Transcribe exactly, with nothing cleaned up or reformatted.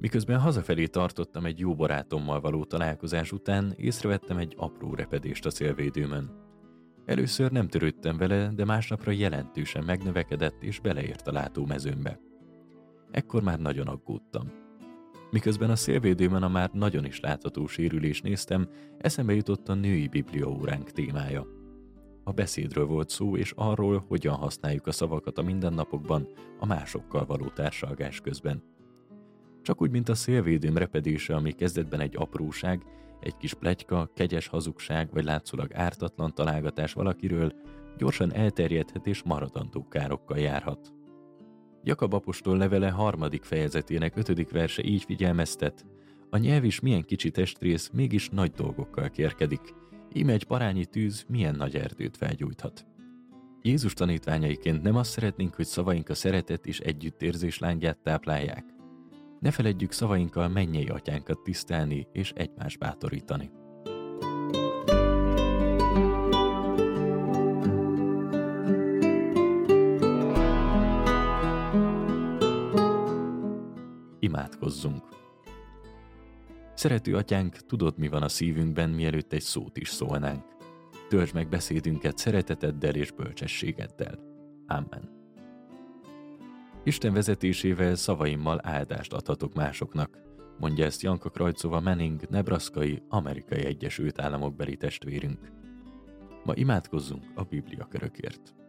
Miközben hazafelé tartottam egy jó barátommal való találkozás után, észrevettem egy apró repedést a szélvédőmön. Először nem törődtem vele, de másnapra jelentősen megnövekedett és beleért a látómezőmbe. Ekkor már nagyon aggódtam. Miközben a szélvédőmön a már nagyon is látható sérülést néztem, eszembe jutott a női bibliaóránk témája. A beszédről volt szó, és arról, hogyan használjuk a szavakat a mindennapokban, a másokkal való társalgás közben. Csak úgy, mint a szélvédőm repedése, ami kezdetben egy apróság, egy kis pletyka, kegyes hazugság vagy látszólag ártatlan találgatás valakiről, gyorsan elterjedhet és maradandó károkkal járhat. Jakab apostol levele harmadik fejezetének ötödik verse így figyelmeztet: a nyelv is milyen kicsi testrész, mégis nagy dolgokkal kérkedik. Íme egy parányi tűz milyen nagy erdőt felgyújthat. Jézus tanítványaiként nem azt szeretnénk, hogy szavaink a szeretet és együttérzés lángját táplálják. Ne feledjük szavainkkal mennyei atyánkat tisztelni és egymást bátorítani. Imádkozzunk! Szerető atyánk, tudod, mi van a szívünkben, mielőtt egy szót is szólnánk. Töltsd meg beszédünket szereteteddel és bölcsességeddel. Amen. Isten vezetésével, szavaimmal áldást adhatok másoknak, mondja ezt Janka Krajcova Manning, nebraskai, Amerikai Egyesült Államok beli testvérünk. Ma imádkozzunk a Biblia körökért.